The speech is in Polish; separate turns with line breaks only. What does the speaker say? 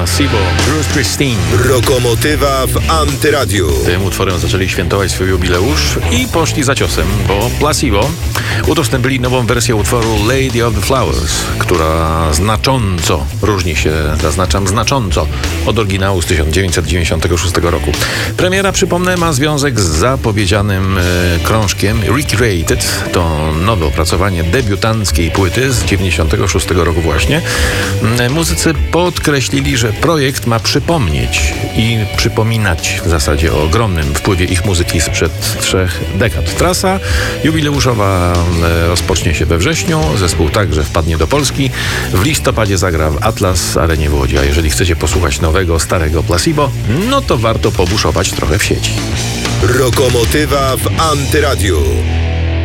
Placebo, Bruce Springsteen.
Lokomotywa w Antyradiu.
Tym utworem zaczęli świętować swój jubileusz i poszli za ciosem, bo Placebo udostępnili nową wersję utworu Lady of the Flowers, która znacząco różni się, zaznaczam znacząco, od oryginału z 1996 roku. Premiera, przypomnę, ma związek z zapowiedzianym krążkiem Recreated. To nowe opracowanie debiutanckiej płyty z 96 roku właśnie. Muzycy podkreślili, że projekt ma przypomnieć i przypominać w zasadzie o ogromnym wpływie ich muzyki sprzed 3 dekad. Trasa jubileuszowa rozpocznie się we wrześniu. Zespół także wpadnie do Polski. W listopadzie zagra w Atlas Arenie w Łodzi. A jeżeli chcecie posłuchać nowego, starego Placebo, no to warto pobuszować trochę w sieci.
Lokomotywa w Antyradiu.